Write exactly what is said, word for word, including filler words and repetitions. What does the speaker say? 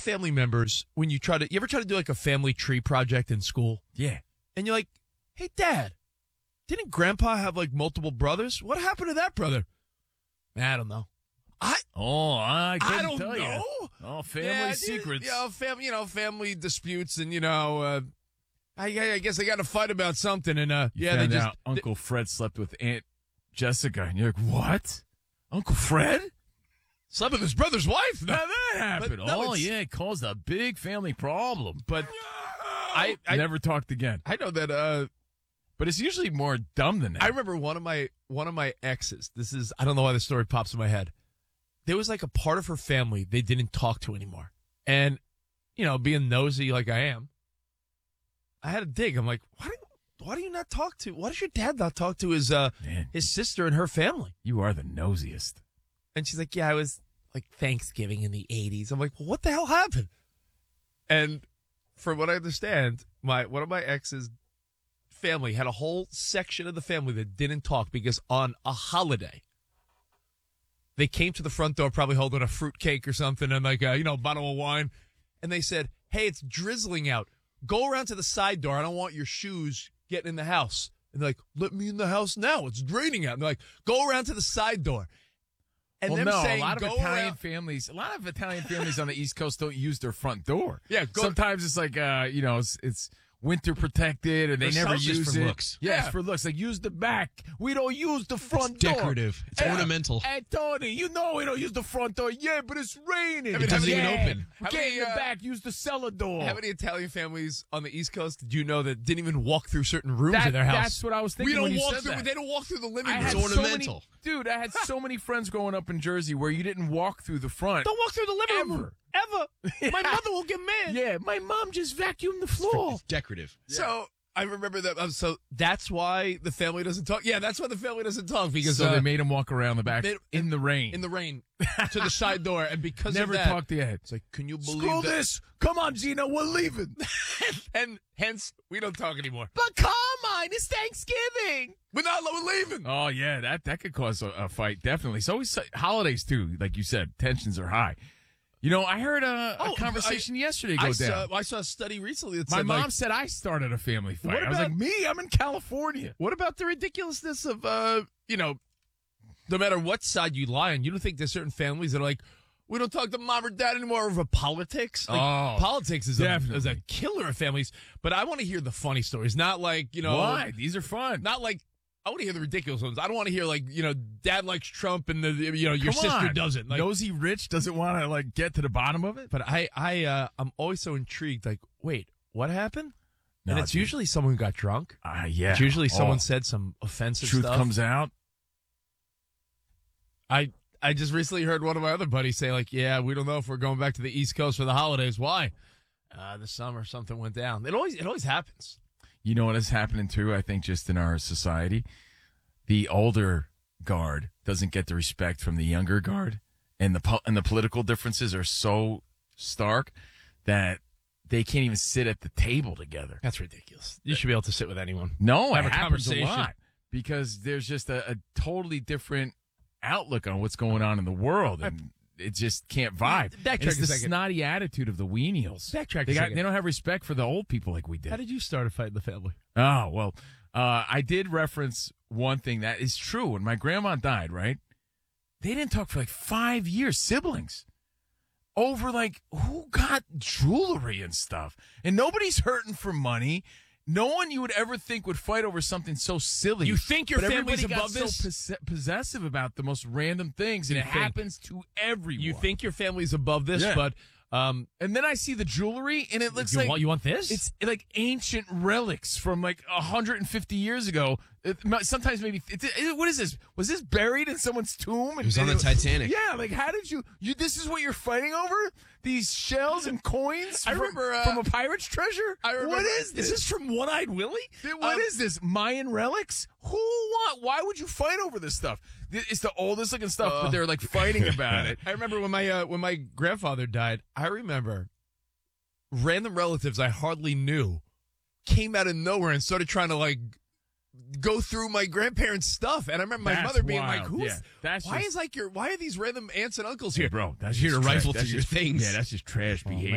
family members when you try to, you ever try to do like a family tree project in school? Yeah. And you're like, hey, Dad, didn't Grandpa have like multiple brothers? What happened to that brother? I don't know. I Oh, I couldn't I don't tell know. You. Oh, family yeah, secrets. You know, fam, you know, family disputes, and you know, uh, I, I guess they got to fight about something. And uh, yeah, Found they just out Uncle Fred slept with Aunt Jessica, and you're like, what? Uncle Fred? slept with his brother's wife. How did that happen? But, no, oh, it's- yeah, it caused a big family problem. But I, I Never talked again. I know that. Uh, But it's usually more dumb than that. I remember one of my one of my exes. This is I don't know why the story pops in my head. There was like a part of her family they didn't talk to anymore, and you know, being nosy like I am, I had to dig. I'm like, why? Do, why do you not talk to? Why does your dad not talk to his uh Man, his sister and her family? you are the nosiest. And she's like, yeah, I was like Thanksgiving in the eighties. I'm like, well, what the hell happened? And from what I understand, my one of my exes' family had a whole section of the family that didn't talk because on a holiday, they came to the front door probably holding a fruit cake or something and like a, you know, a bottle of wine. And they said, hey, it's drizzling out. Go around to the side door. I don't want your shoes getting in the house. And they're like, let me in the house now. It's raining out. And they're like, go around to the side door. And well, them no, saying, a lot of go Italian around. families, a lot of Italian families on the East Coast don't use their front door. Yeah, go- sometimes it's like, uh, you know, it's, it's winter protected, and they Their never house is use for it. looks. Yeah, Yeah. it's for looks. Like use the back. We don't use the front It's door. decorative. It's Yeah. ornamental. Hey Tony, you know we don't use the front door. Yeah, but it's raining. I mean, It doesn't yeah. even open. We How get many, in the uh, back. Use the cellar door. How many Italian families on the East Coast did you know that didn't even walk through certain rooms That- in their house? That's what I was we thinking don't when you walk said through. that. They don't walk through the living I room. had It's so ornamental. many, dude. I had so many friends growing up in Jersey where you didn't walk through the front. Don't walk through the living room. Ever. Ever. My mother will get mad. Yeah, my mom just vacuumed the floor. It's decorative. So I remember that. Um, so that's why the family doesn't talk. Yeah, that's why the family doesn't talk because So uh, they made him walk around the back they- in the rain. in the rain to the side door, and because Never of that, talked to Ed. it's like, can you believe Screw that? this. Come on, Gina, we're leaving. And hence, we don't talk anymore. But Carmine, it's Thanksgiving. We're not. We're leaving. Oh, yeah, that, that could cause a, a fight, definitely. So always holidays, too, like you said, tensions are high. You know, I heard a, a Oh, conversation yesterday go I down. saw. I saw a study recently that My said, mom like, said I started a family fight. What I was about- like, me? I'm in California. what about the ridiculousness of, uh, you know, no matter what side you lie on, you don't think there's certain families that are like, we don't talk to mom or dad anymore over politics. Like, Oh, politics is a, definitely. is a killer of families. But I want to hear the funny stories, not like, you know, Why? These are fun. not like, I want to hear the ridiculous ones. I don't want to hear like, you know, dad likes Trump and the, you know, your Come sister on. doesn't. Like, Nosy Rich doesn't want to, like, get to the bottom of it? but I, I, uh, I'm always so intrigued. Like, wait, what happened? No, and it's dude. usually someone who got drunk. Uh, yeah. It's usually someone Oh, said some offensive truth stuff. comes out. I I just recently heard one of my other buddies say, like, yeah, we don't know if we're going back to the East Coast for the holidays. Why? Uh, this summer something went down. It always it always happens. You know what is happening too? I think just in our society, the older guard doesn't get the respect from the younger guard, and the po- and the political differences are so stark that they can't even sit at the table together. That's ridiculous. You should be able to sit with anyone. No, Have it a happens a conversation. lot because there's just a, a totally different outlook on what's going on in the world, and it just can't vibe. Backtrack And it's a the second. snotty attitude of the weenials. Backtrack a They, got, second. they don't have respect for the old people like we did. How did you start a fight in the family? Oh, well, uh, I did reference one thing that is true. When my grandma died, right? They didn't talk for like five years, siblings, over like who got jewelry and stuff. And nobody's hurting for money. No one you would ever think would fight over something so silly. You think your But family's everybody above got this? so poss- possessive about the most random things, and You it think. happens to everyone. You think your family's above this, Yeah. but um, And then I see the jewelry, and it looks you like want you want this? it's like ancient relics from like one hundred fifty years ago. It, sometimes maybe it, it, what is this? Was this buried in someone's tomb? And, It was on and the Titanic. Yeah, like how did you? You this is what you're fighting over? These shells and coins? I from, remember, uh, from a pirate's treasure. I remember, what is this? Is this from One Eyed Willie? What Um, is this? Mayan relics? Who want? Why would you fight over this stuff? It's the oldest looking stuff, Uh, but they're like fighting about it. I remember when my uh, when my grandfather died. I remember random relatives I hardly knew came out of nowhere and started trying to like go through my grandparents' stuff. And I remember my That's mother being like, wild. "Who's? Yeah, that's why just- is like your? Why are these random aunts and uncles Hey, here, bro, that's here to just rifle trash. through That's your just- things?" Yeah, that's just trash behavior.